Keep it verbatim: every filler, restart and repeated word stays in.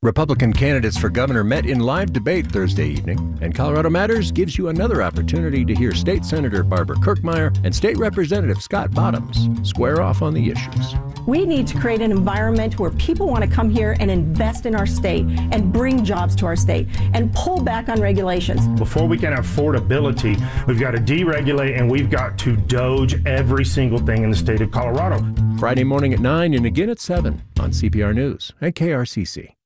Republican candidates for governor met in live debate Thursday evening, and Colorado Matters gives you another opportunity to hear State Senator Barbara Kirkmeyer and State Representative Scott Bottoms square off on the issues. We need to create an environment where people want to come here and invest in our state and bring jobs to our state and pull back on regulations. Before we can have affordability, we've got to deregulate and we've got to doge every single thing in the state of Colorado. Friday morning at nine and again at seven on C P R News and K R C C.